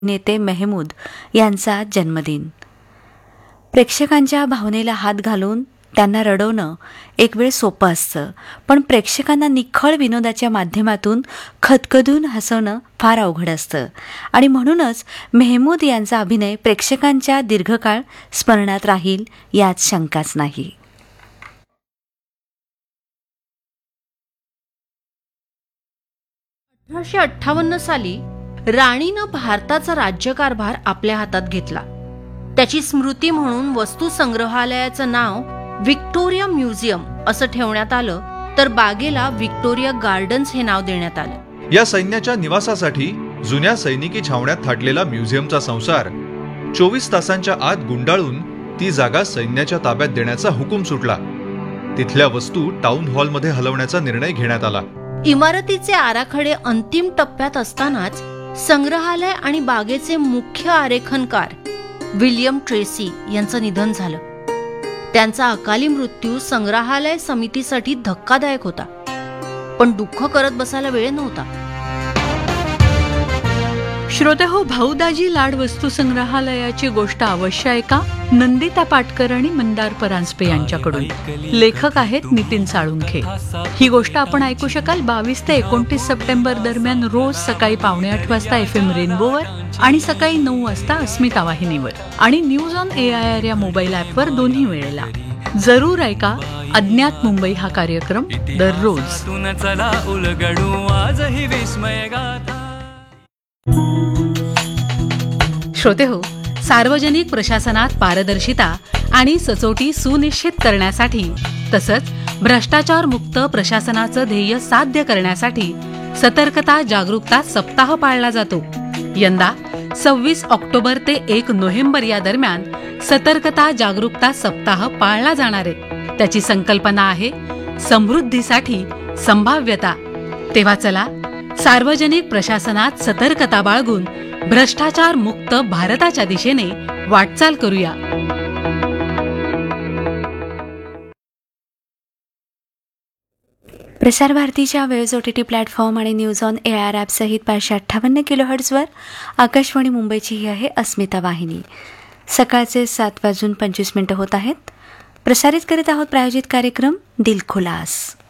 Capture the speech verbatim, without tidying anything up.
नेते मेहमूद यांचा जन्मदिन. प्रेक्षकांच्या भावनेला हात घालून त्यांना रडवणं एक वेळ सोपं असतं, पण प्रेक्षकांना निखळ विनोदाच्या माध्यमातून खदखदून हसवणं फार अवघड असतं. आणि म्हणूनच मेहमूद यांचा अभिनय प्रेक्षकांच्या दीर्घकाळ स्मरणात राहील यात शंकाच नाही. अठराशे अठ्ठावन्न साली राणीनं भारताचा राज्यकारभार आपल्या हातात घेतला. त्याची स्मृती म्हणून वस्तू संग्रहालयाचं नाव व्हिक्टोरिया म्युझियम असं ठेवण्यात आलं, तर बागेला व्हिक्टोरिया गार्डन्स हे नाव देण्यात आलं. या सैन्याच्या निवासासाठी जुन्या सैनिकी छावण्यात थाटलेला म्युझियमचा संसार चोवीस तासांच्या आत गुंडाळून ती जागा सैन्याच्या ताब्यात देण्याचा हुकूम सुटला. तिथल्या वस्तू टाउन हॉलमध्ये हलवण्याचा निर्णय घेण्यात आला. इमारतीचे आराखडे अंतिम टप्प्यात असतानाच संग्रहालय आणि बागेचे मुख्य आरेखनकार विल्यम ट्रेसी यांचं निधन झालं. त्यांचा अकाली मृत्यू संग्रहालय समितीसाठी धक्कादायक होता, पण दुःख करत बसायला वेळ नव्हता. श्रोते हो, भाऊदाजी लाड वस्तू संग्रहालयाची गोष्ट अवश्य ऐका. नंदिता पाटकर आणि मंदार परांजपे यांच्याकडून. लेखक आहेत नितीन साळुंखे. ही गोष्ट आपण ऐकू शकाल बावीस ते एकोणतीस सप्टेंबर दरम्यान रोज सकाळी पावणे आठ वाजता एफ एम रेनबोवर आणि सकाळी नऊ वाजता अस्मिता वाहिनीवर आणि news on A I R या मोबाईल ॲपवर दोन्ही वेळेला. जरूर ऐका अज्ञात मुंबई हा कार्यक्रम दररोज. श्रोते हो, सार्वजनिक प्रशासनात पारदर्शिता आणि सचोटी सुनिश्चित करण्यासाठी तसंच भ्रष्टाचार मुक्त प्रशासनाचं ध्येय साध्य करण्यासाठी सतर्कता जागरूकता सप्ताह पाळला जातो. यंदा सव्वीस ऑक्टोबर ते एक नोव्हेंबर या दरम्यान सतर्कता जागरूकता सप्ताह पाळला जाणार आहे. त्याची संकल्पना आहे समृद्धीसाठी संभाव्यता. तेव्हा चला सार्वजनिक प्रशासनात सतर्कता बाळगून भ्रष्टाचार मुक्त भारताच्या दिशेने वाटचाल करूया. प्रसार भारतीच्या वेळेस ओटीटी प्लॅटफॉर्म आणि news on A R app सहित पाचशे अठ्ठावन्न किलो हर्ट्झवर आकाशवाणी मुंबईची ही आहे अस्मिता वाहिनी. सकाळचे सात वाजून पंचवीस मिनिटं होत आहेत. प्रसारित करीत आहोत प्रायोजित कार्यक्रम दिल खुलास.